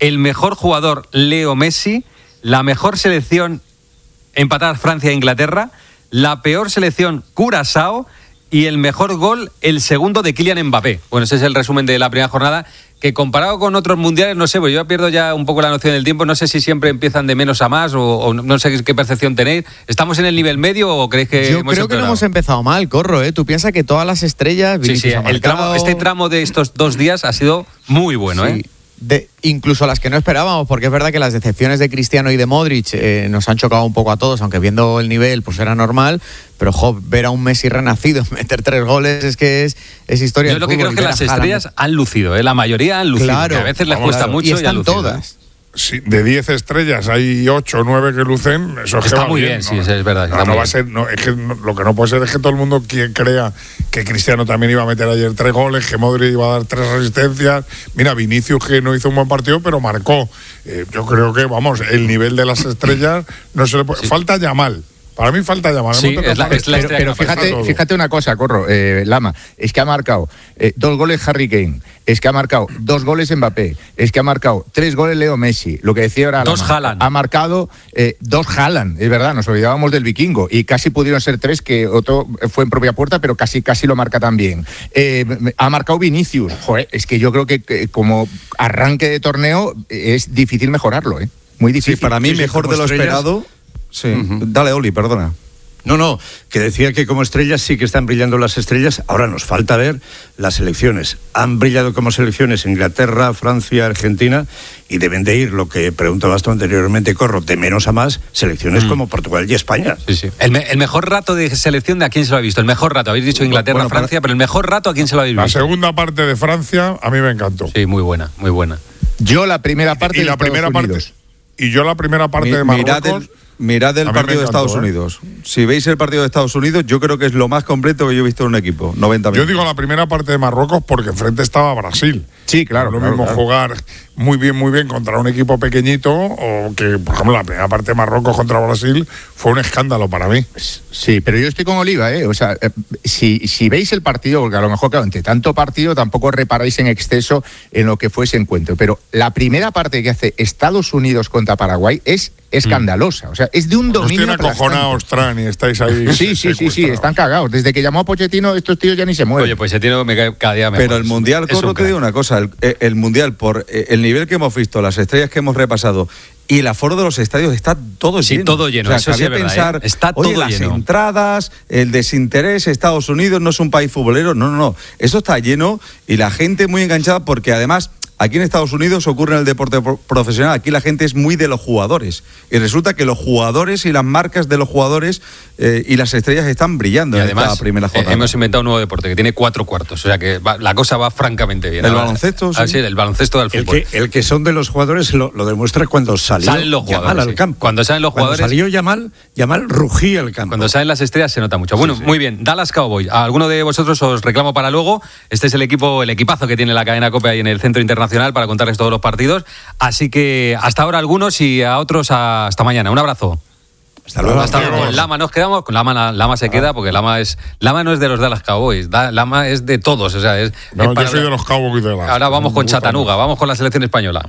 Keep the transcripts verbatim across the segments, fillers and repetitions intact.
el mejor jugador Leo Messi, la mejor selección empatar Francia e Inglaterra, la peor selección Curazao y el mejor gol, el segundo de Kylian Mbappé. Bueno, ese es el resumen de la primera jornada, que comparado con otros mundiales, no sé, pues yo pierdo ya un poco la noción del tiempo, no sé si siempre empiezan de menos a más o, o no sé qué percepción tenéis. ¿Estamos en el nivel medio o creéis que yo hemos creo empeorado? que no hemos empezado mal, Corro, ¿eh? Tú piensas que todas las estrellas... Sí, sí, el tramo, este tramo de estos dos días ha sido muy bueno, sí. ¿eh? De, incluso las que no esperábamos, porque es verdad que las decepciones de Cristiano y de Modric eh, nos han chocado un poco a todos, aunque viendo el nivel pues era normal, pero jo, ver a un Messi renacido meter tres goles es que es, es historia. Yo lo que creo es que las estrellas han lucido, ¿eh? La mayoría han lucido, claro, que a veces les vamos, cuesta claro. mucho y están y han lucido, todas. ¿eh? Sí, de diez estrellas hay ocho o nueve que lucen, eso es está que va muy bien, bien, ¿no? sí, eso es verdad. No, está no muy va a bien. ser, no, es que no, lo que no puede ser es que todo el mundo quien crea que Cristiano también iba a meter ayer tres goles, que Modric iba a dar tres asistencias. Mira, Vinicius, que no hizo un buen partido, pero marcó. Eh, yo creo que, vamos, el nivel de las estrellas no se le puede. Sí. Falta Yamal. Para mí falta llamar. Sí, es la, es la pero, pero fíjate, fíjate una cosa, Corro, eh, Lama, es que ha marcado eh, dos goles Harry Kane, es que ha marcado dos goles Mbappé, es que ha marcado tres goles Leo Messi, lo que decía ahora dos Lama, Haaland. Ha marcado eh, dos Haaland, es verdad, nos olvidábamos del vikingo, y casi pudieron ser tres, que otro fue en propia puerta, pero casi casi lo marca también. Eh, ha marcado Vinicius, joder, es que yo creo que, que como arranque de torneo es difícil mejorarlo, ¿eh? Muy difícil. Sí, para mí sí, mejor de lo estrellas, esperado. Sí. Uh-huh. Dale, Oli, perdona. No, no, que decía que como estrellas sí que están brillando las estrellas. Ahora nos falta ver las selecciones. Han brillado como selecciones Inglaterra, Francia, Argentina, y deben de ir, lo que preguntabas tú anteriormente, Corro, de menos a más, selecciones mm. como Portugal y España. Sí, sí. El, me, el mejor rato de selección, ¿de a quién se lo ha visto? El mejor rato, habéis dicho Inglaterra, bueno, Francia, para... pero el mejor rato, ¿a quién se lo habéis visto? La segunda parte de Francia, a mí me encantó. Sí, muy buena, muy buena. Yo la primera parte y, y de la primera parte Y yo la primera parte Mi, de Marruecos... Mirad el, mirad el partido de Estados ¿eh? Unidos. Si veis el partido de Estados Unidos, yo creo que es lo más completo que yo he visto en un equipo. noventa minutos. Yo digo la primera parte de Marruecos porque enfrente estaba Brasil. Sí, claro. No es lo claro, mismo claro. jugar muy bien, muy bien contra un equipo pequeñito o que, por ejemplo, la primera parte de Marruecos contra Brasil fue un escándalo para mí. Sí, pero yo estoy con Oliva, ¿eh? O sea, eh, si, si veis el partido, porque a lo mejor, claro, entre tanto partido tampoco reparáis en exceso en lo que fue ese encuentro, pero la primera parte que hace Estados Unidos contra Paraguay es escandalosa, o sea, es de un dominio. Nos tiene acojonados, Tran, y estáis ahí. Sí, sí, sí, sí, están cagados. Desde que llamó a Pochettino, estos tíos ya ni se mueven. Oye, pues Pochettino me cae cada día mejor. Pero el Mundial, Corro, te digo una cosa, el, el Mundial, por el nivel que hemos visto, las estrellas que hemos repasado y el aforo de los estadios, está todo sí, lleno. todo lleno. O sea, eso sí es verdad, pensar, ¿eh? Está oye, todo las lleno. entradas, el desinterés, Estados Unidos no es un país futbolero, no, no, no. Eso está lleno y la gente muy enganchada porque además... Aquí en Estados Unidos ocurre en el deporte profesional, aquí la gente es muy de los jugadores y resulta que los jugadores y las marcas de los jugadores eh, y las estrellas están brillando y en además, esta primera jornada. Eh, hemos inventado un nuevo deporte que tiene cuatro cuartos, o sea que va, la cosa va francamente bien. El ahora, baloncesto, sí. Ah, sí, el baloncesto del fútbol. El que, el que son de los jugadores lo, lo demuestra cuando salió salen los jugadores, Yamal al sí. campo. Cuando salen los jugadores. Cuando salió Yamal, Yamal rugía el campo. Cuando salen las estrellas se nota mucho. Bueno, sí, sí. Muy bien. Dallas Cowboys. A alguno de vosotros os reclamo para luego. Este es el equipo, el equipazo que tiene la cadena COPE ahí en el Centro Internacional para contarles todos los partidos. Así que hasta ahora algunos y a otros hasta mañana. Un abrazo. Hasta luego. Hasta luego. Con Lama nos quedamos, con Lama, Lama se queda porque Lama es Lama no es de los Dallas Cowboys, Lama es de todos, o sea, es, no, es yo para soy de los Cowboys de las. Ahora vamos con Chattanooga, vamos con la selección española.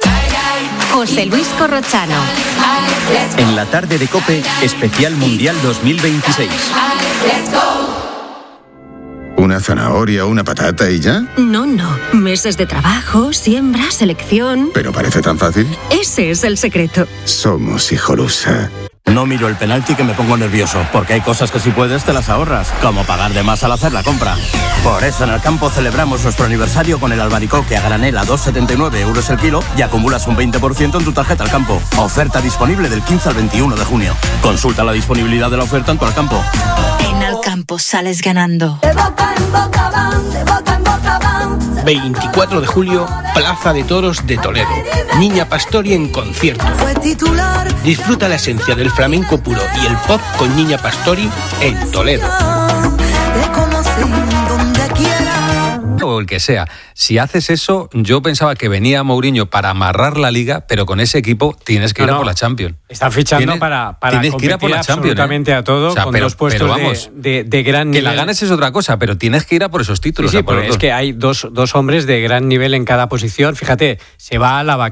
José Luis Corrochano. En la tarde de COPE, especial Mundial dos mil veintiséis. ¿Una zanahoria, una patata y ya? No, no. Meses de trabajo, siembra, selección. ¿Pero parece tan fácil? Ese es el secreto. Somos hijolusa. No miro el penalti que me pongo nervioso, porque hay cosas que si puedes te las ahorras, como pagar de más al hacer la compra. Por eso en Alcampo celebramos nuestro aniversario con el albaricoque a granel a dos coma setenta y nueve euros el kilo y acumulas un veinte por ciento en tu tarjeta Alcampo. Oferta disponible del quince al veintiuno de junio. Consulta la disponibilidad de la oferta en tu Alcampo. En Alcampo sales ganando. De boca en boca van, de boca en boca van. veinticuatro de julio, Plaza de Toros de Toledo. Niña Pastori en concierto. Fue titular. Disfruta la esencia del flamenco puro y el pop con Niña Pastori en Toledo. Te conocí donde quiera. O el que sea. Si haces eso, yo pensaba que venía Mourinho para amarrar la liga, pero con ese equipo tienes que ir no, a por la Champions. Están fichando tienes, para, para tienes que ir a por la absolutamente Champions, ¿eh? a todo, o sea, con pero, dos puestos pero vamos, de, de, de gran nivel. Que la ganes es otra cosa, pero tienes que ir a por esos títulos. Sí, sí, por pero es que hay dos, dos hombres de gran nivel en cada posición. Fíjate, se va a la